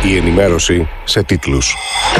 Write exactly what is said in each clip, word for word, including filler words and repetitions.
Η ενημέρωση σε τίτλους.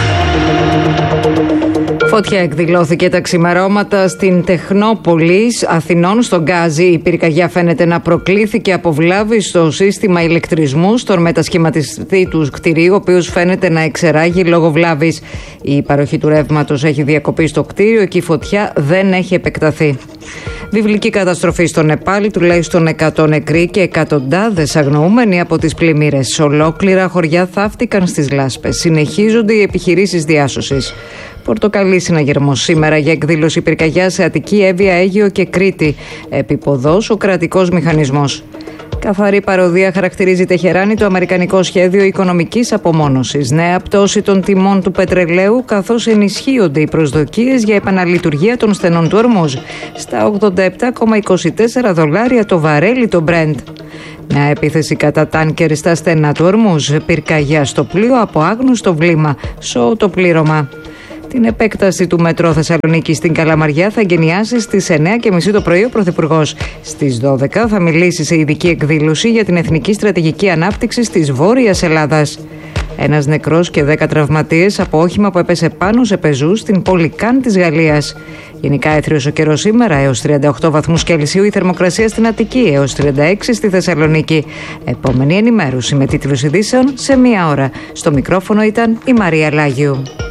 Φωτιά εκδηλώθηκε τα ξημερώματα στην Τεχνόπολη Αθηνών, στον Γκάζι. Η πυρκαγιά φαίνεται να προκλήθηκε από βλάβη στο σύστημα ηλεκτρισμού στον μετασχηματιστή του κτηρίου, ο οποίος φαίνεται να εξεράγει λόγω βλάβης. Η παροχή του ρεύματος έχει διακοπεί στο κτίριο και η φωτιά δεν έχει επεκταθεί. Βιβλική καταστροφή στο Νεπάλ, τουλάχιστον εκατό νεκροί και εκατοντάδες αγνοούμενοι από τις πλημμύρες. Ολόκληρα χωριά θαύτηκαν στις λάσπες. Συνεχίζονται οι επιχειρήσεις διάσωσης. Πορτοκαλί συναγερμός σήμερα για εκδήλωση πυρκαγιά σε Αττική, Εύβοια, Αίγυο και Κρήτη. Επιποδός ο κρατικός μηχανισμός. Καθαρή παροδία χαρακτηρίζει Τεχεράνη το αμερικανικό σχέδιο οικονομικής απομόνωσης. Νέα πτώση των τιμών του πετρελαίου, καθώς ενισχύονται οι προσδοκίες για επαναλειτουργία των στενών του Ορμούζ. Στα ογδόντα επτά κόμμα είκοσι τέσσερα δολάρια το βαρέλι το Brent. Μια επίθεση κατά τάνκερ στα στενά του Ορμούζ. Πυρκαγιά στο πλοίο από άγνωστο βλήμα. Σοου το πλήρωμα. Την επέκταση του μετρό Θεσσαλονίκη στην Καλαμαριά θα εγκαινιάσει στις εννιά και μισή το πρωί ο Πρωθυπουργός. Στις δώδεκα θα μιλήσει σε ειδική εκδήλωση για την εθνική στρατηγική ανάπτυξη της Βόρειας Ελλάδας. Ένας νεκρός και δέκα τραυματίες από όχημα που έπεσε πάνω σε πεζούς στην πόλη Καν της Γαλλίας. Γενικά έθριος ο καιρός σήμερα, έως τριάντα οκτώ βαθμούς Κελσίου, η θερμοκρασία στην Αττική, έως τριάντα έξι στη Θεσσαλονίκη. Επόμενη ενημέρωση με τίτλους ειδήσεων σε μία ώρα. Στο μικρόφωνο ήταν η Μαρία Λάγιου.